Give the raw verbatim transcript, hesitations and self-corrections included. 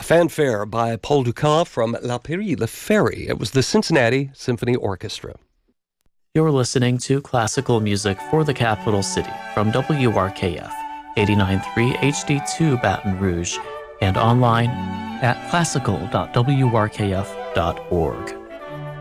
Fanfare by Paul Dukas from La Péri, Le Ferry. It was the Cincinnati Symphony Orchestra. You're listening to classical music for the capital city from W R K F, eighty-nine point three H D two Baton Rouge, and online at classical dot w r k f dot org.